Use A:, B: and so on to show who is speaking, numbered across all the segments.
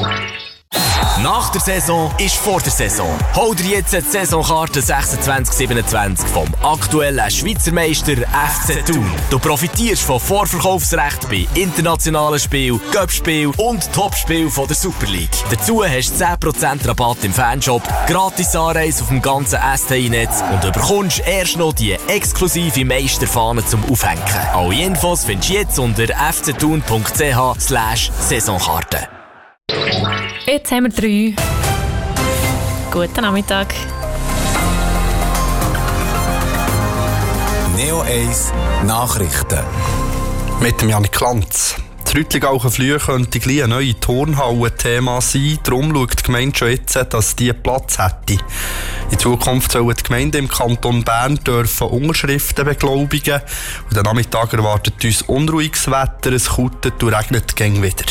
A: Nach der Saison ist vor der Saison. Hol dir jetzt die Saisonkarte 26/27 vom aktuellen Schweizer Meister FC Thun. Du profitierst von Vorverkaufsrecht bei internationalen Spielen, Cup-Spielen und Topspielen von der Super League. Dazu hast du 10% Rabatt im Fanshop, gratis Anreise auf dem ganzen STI-Netz und du bekommst erst noch die exklusive Meisterfahne zum Aufhängen. Alle Infos findest du jetzt unter fcthun.ch/Saisonkarte.
B: Jetzt haben wir 3. Guten Nachmittag.
A: Neo 1 Nachrichten.
C: Mit dem Janik Lanz. Das Rüttlingauchen-Flühe könnte gleich eine neue Turnhalle-Thema sein. Darum schaut die Gemeinde schon jetzt, dass die Platz hätte. In Zukunft sollen die Gemeinden im Kanton Bern dürfen Unterschriften beglaubigen. Und am Nachmittag erwartet uns unruhiges Wetter, es kutet und regnet gäng wieder.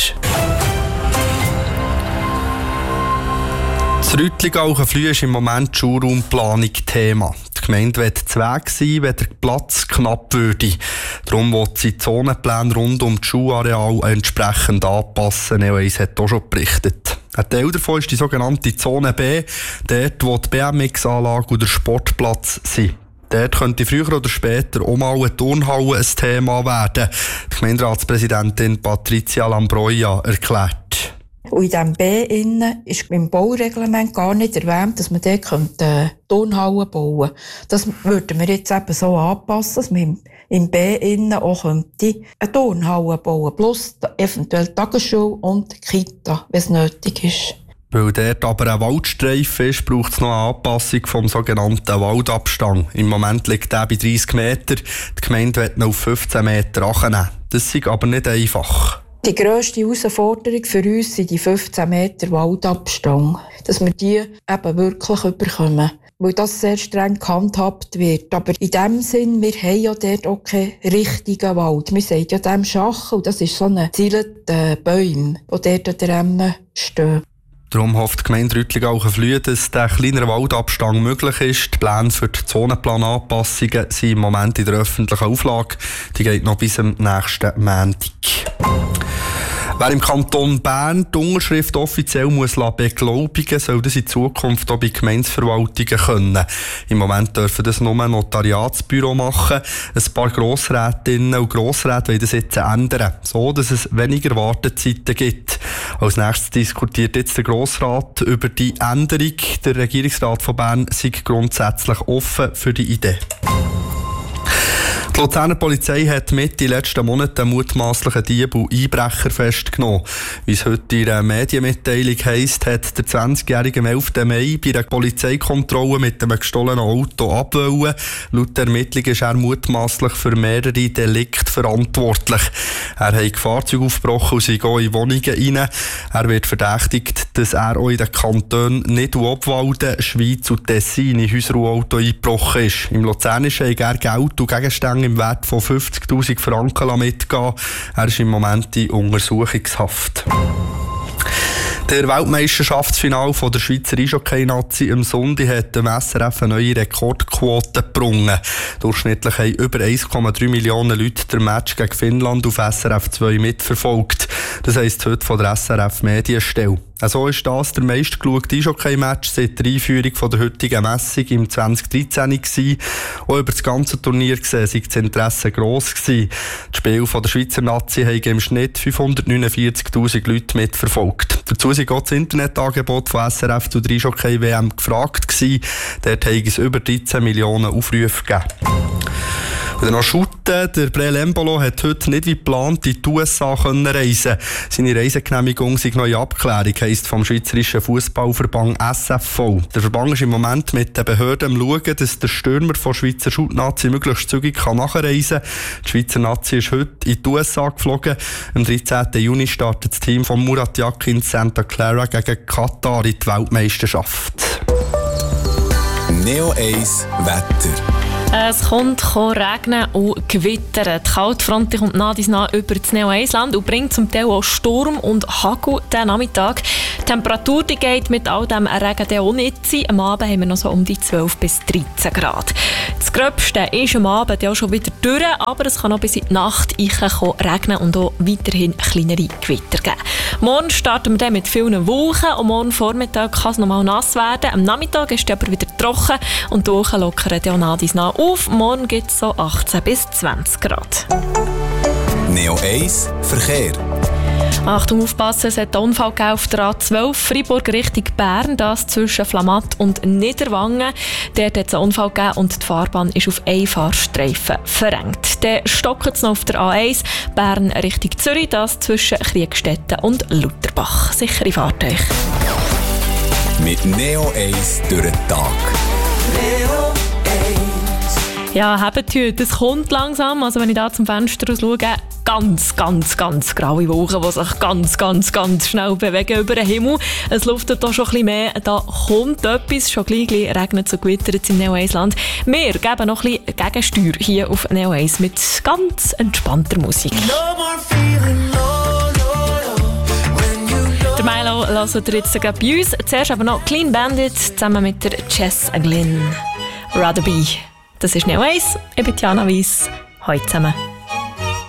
C: Das Rüttlingauchen-Flühe ist im Moment die Schulraumplanung Thema. Die Gemeinde will zu Weg sein, wenn der Platz knapp würde. Darum will sie die Zonenpläne rund um das Schulareal entsprechend anpassen. Neo1 hat auch schon berichtet. Ein Teil davon ist die sogenannte Zone B, dort wo die BMX-Anlage und der Sportplatz sind. Dort könnte früher oder später auch mal eine Turnhalle ein Thema werden. Die Gemeinderatspräsidentin Patricia Lambroia erklärt.
D: Und in diesem B innen ist im Baureglement gar nicht erwähnt, dass man dort Turnhallen bauen könnte. Das würden wir jetzt eben so anpassen, dass man im B innen auch eine Turnhalle bauen, plus eventuell Tagesschule und Kita, wenn es nötig ist.
C: Weil dort aber ein Waldstreifen ist, braucht es noch eine Anpassung vom sogenannten Waldabstand. Im Moment liegt der bei 30 Meter. Die Gemeinde will noch auf 15 Meter annehmen. Das ist aber nicht einfach.
D: Die grösste Herausforderung für uns sind die 15 Meter Waldabstand. Dass wir die eben wirklich überkommen. Weil das sehr streng gehandhabt wird. Aber in dem Sinn, wir haben ja dort auch keinen richtigen Wald. Wir sagen ja dem Schach, und das ist so ein zielender Bäume, die dort an der Emme stehen.
C: Darum hofft die Gemeinde Rüttlingauchen-Flühe, dass der kleinere Waldabstand möglich ist. Die Pläne für die Zonenplananpassungen sind im Moment in der öffentlichen Auflage. Die geht noch bis zum nächsten Montag. Wer im Kanton Bern die Unterschrift offiziell beglaubigen muss, soll das in Zukunft auch bei Gemeindeverwaltungen können. Im Moment dürfen das nur ein Notariatsbüro machen. Ein paar Grossrätinnen und Grossräte wollen das jetzt ändern, so dass es weniger Wartezeiten gibt. Als nächstes diskutiert jetzt der Grossrat über die Änderung. Der Regierungsrat von Bern sei grundsätzlich offen für die Idee. Die Luzerner Polizei hat Mitte letzten Monat einen mutmaßlichen Dieb und Einbrecher festgenommen. Wie es heute in einer Medienmitteilung heisst, hat der 20-Jährige am 11. Mai bei einer Polizeikontrolle mit einem gestohlenen Auto abwollen. Laut der Ermittlung ist er mutmaßlich für mehrere Delikte verantwortlich. Er hat Fahrzeuge aufgebrochen und sei auch in Wohnungen rein. Er wird verdächtigt, dass er auch in den Kantonen Nid und Obwalden, Schweiz und Tessin in Häuser und Auto eingebrochen ist. Im Luzernischen hat er Geld und Gegenstände im Wert von 50'000 Franken mitgehen. Er ist im Moment in Untersuchungshaft. Der Weltmeisterschaftsfinale der Schweizer Eishockey-Nazi am Sonntag hat dem SRF eine neue Rekordquote gebrungen. Durchschnittlich haben über 1,3 Millionen Leute den Match gegen Finnland auf SRF 2 mitverfolgt. Das heisst heute von der SRF Medienstelle. So ist das der meistgeschaute Eishockey-Match seit der Einführung der heutigen Messung im 2013 gewesen. Auch über das ganze Turnier gesehen sei das Interesse gross gewesen. Die Spiele der Schweizer Nazi haben im Schnitt 549'000 Leute mitverfolgt. Dazu sind auch das Internetangebot von SRF zu der Eishockey-WM gefragt gewesen. Dort haben es über 13 Millionen Aufrufe gegeben. Und dann noch Shooten. Der Breel Embolo hat heute nicht wie geplant in die USA reisen. Seine Reisegenehmigung sei noch in Abklärung, heisst vom Schweizerischen Fußballverband SFV. Der Verband ist im Moment mit den Behörden am Schauen, dass der Stürmer von Schweizer Shoot-Nazi möglichst zügig nachreisen kann. Die Schweizer Nazi ist heute in die USA geflogen. Am 13. Juni startet das Team von Murat Yakin in Santa Clara gegen Katar in die Weltmeisterschaft.
A: Neo 1 Wetter.
B: Es kommt regnen und gewittern. Die Kaltfront kommt nach über das Neo-Eisland und bringt zum Teil auch Sturm und Hagel diesen Nachmittag. Die Temperatur geht mit all dem Regen auch nicht sein. Am Abend haben wir noch so um die 12 bis 13 Grad. Das Gröbste ist am Abend auch schon wieder durch, aber es kann auch bis in die Nacht regnen und auch weiterhin kleinere Gewitter geben. Morgen starten wir dann mit vielen Wolken und morgen Vormittag kann es nochmal nass werden. Am Nachmittag ist es aber wieder trocken und die Wolken lockern dann nach auf. Morgen gibt es so 18 bis 20 Grad.
A: Neo 1 Verkehr.
B: Achtung, aufpassen, es hat einen Unfall auf der A12 Freiburg Richtung Bern, das zwischen Flamatt und Niederwangen. Dort hat es einen Unfall gegeben und die Fahrbahn ist auf einen Fahrstreifen verrenkt. Dann stockt es noch auf der A1 Bern Richtung Zürich, das zwischen Kriegstetten und Lutherbach. Sichere Fahrt euch.
A: Mit Neo 1 durch den Tag. Neo 1.
B: Ja, habt ihr, es kommt langsam. Also wenn ich da zum Fenster raus schaue, ganz graue Wolken, die sich ganz schnell bewegen über den Himmel. Es luftet da schon ein bisschen mehr. Da kommt etwas. Schon gleich regnet es und gewittert im Neo-Eisland. Wir geben noch ein bisschen Gegensteuer hier auf Neo 1 mit ganz entspannter Musik. Der Milo hört ihr jetzt gerade bei uns. Zuerst aber noch Clean Bandit zusammen mit der Jess Glynn. Rather Be. Das ist Neo 1. Ich bin Jana Weiss. Heute zusammen.